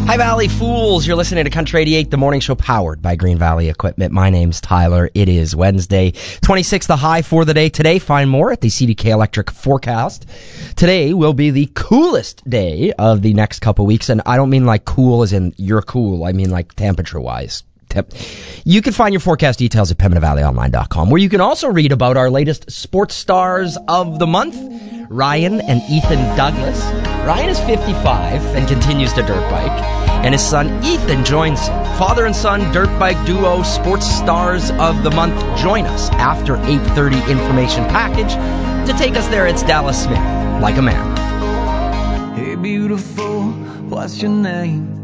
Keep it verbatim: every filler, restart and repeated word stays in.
Hi, Valley Fools. You're listening to Country eighty-eight, the morning show powered by Green Valley Equipment. My name's Tyler. It is Wednesday, twenty-sixth, the high for the day. Today, find more at the C D K Electric forecast. Today will be the coolest day of the next couple weeks, and I don't mean like cool as in you're cool. I mean like temperature-wise. You can find your forecast details at pembina valley online dot com, where you can also read about our latest sports stars of the month, Ryan and Ethan Douglas. Ryan is fifty-five and continues to dirt bike, and his son Ethan joins him. Father and son dirt bike duo sports stars of the month. Join us after eight thirty information package. To take us there, it's Dallas Smith, Like a Man. Hey beautiful, what's your name?